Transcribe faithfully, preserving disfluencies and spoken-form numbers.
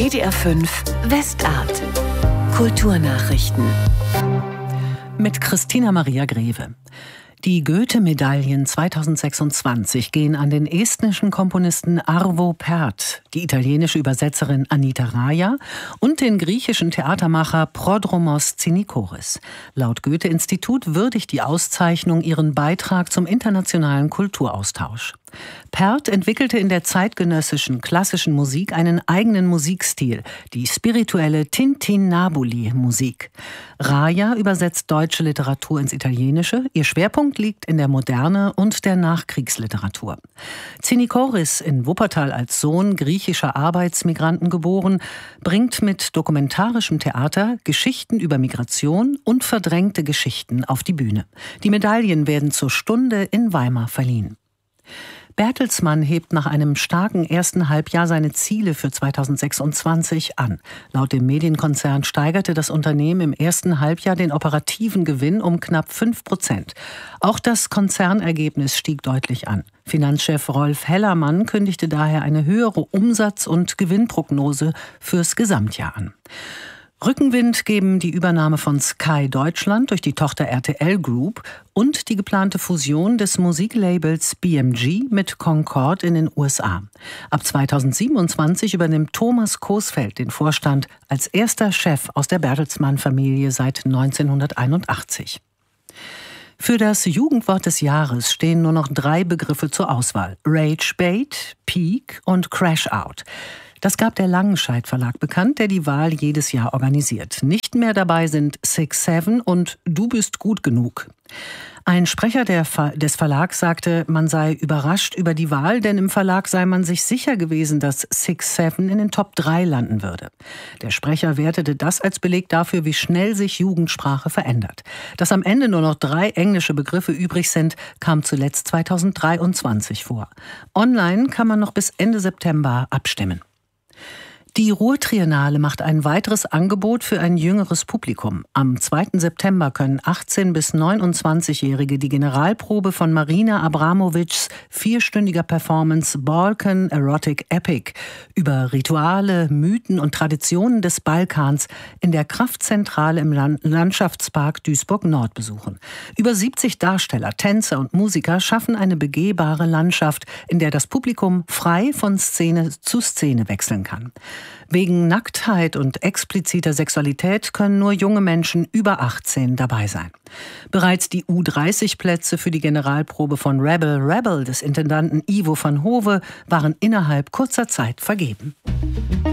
D D R fünf Westart. Kulturnachrichten. Mit Christina Maria Greve. Die Goethe-Medaillen zweitausendsechsundzwanzig gehen an den estnischen Komponisten Arvo Pärt, die italienische Übersetzerin Anita Raja und den griechischen Theatermacher Prodromos Tsinikoris. Laut Goethe-Institut würdigt die Auszeichnung ihren Beitrag zum internationalen Kulturaustausch. Pärt entwickelte in der zeitgenössischen klassischen Musik einen eigenen Musikstil, die spirituelle Tintinnabuli-Musik. Raja übersetzt deutsche Literatur ins Italienische. Ihr Schwerpunkt liegt in der Moderne und der Nachkriegsliteratur. Tsinikoris, in Wuppertal als Sohn griechischer Arbeitsmigranten geboren, bringt mit dokumentarischem Theater Geschichten über Migration und verdrängte Geschichten auf die Bühne. Die Medaillen werden zur Stunde in Weimar verliehen. Bertelsmann hebt nach einem starken ersten Halbjahr seine Ziele für zweitausendsechsundzwanzig an. Laut dem Medienkonzern steigerte das Unternehmen im ersten Halbjahr den operativen Gewinn um knapp fünf Prozent. Auch das Konzernergebnis stieg deutlich an. Finanzchef Rolf Hellermann kündigte daher eine höhere Umsatz- und Gewinnprognose fürs Gesamtjahr an. Rückenwind geben die Übernahme von Sky Deutschland durch die Tochter R T L Group und die geplante Fusion des Musiklabels B M G mit Concord in den U S A. Ab zweitausendsiebenundzwanzig übernimmt Thomas Koßfeld den Vorstand als erster Chef aus der Bertelsmann-Familie seit neunzehnhunderteinundachtzig. Für das Jugendwort des Jahres stehen nur noch drei Begriffe zur Auswahl: Ragebait, Peak und Crash-Out. Das gab der Langenscheidt Verlag bekannt, der die Wahl jedes Jahr organisiert. Nicht mehr dabei sind Six Seven und Du bist gut genug. Ein Sprecher der Ver- des Verlags sagte, man sei überrascht über die Wahl, denn im Verlag sei man sich sicher gewesen, dass Six Seven in den Top drei landen würde. Der Sprecher wertete das als Beleg dafür, wie schnell sich Jugendsprache verändert. Dass am Ende nur noch drei englische Begriffe übrig sind, kam zuletzt zweitausenddreiundzwanzig vor. Online kann man noch bis Ende September abstimmen. Die Ruhr-Triennale macht ein weiteres Angebot für ein jüngeres Publikum. Am zweiten September können achtzehn- bis neunundzwanzigjährige die Generalprobe von Marina Abramovics vierstündiger Performance Balkan Erotic Epic über Rituale, Mythen und Traditionen des Balkans in der Kraftzentrale im Landschaftspark Duisburg-Nord besuchen. Über siebzig Darsteller, Tänzer und Musiker schaffen eine begehbare Landschaft, in der das Publikum frei von Szene zu Szene wechseln kann. Wegen Nacktheit und expliziter Sexualität können nur junge Menschen über achtzehn dabei sein. Bereits die U dreißig Plätze für die Generalprobe von Rebel Rebel des Intendanten Ivo van Hove waren innerhalb kurzer Zeit vergeben.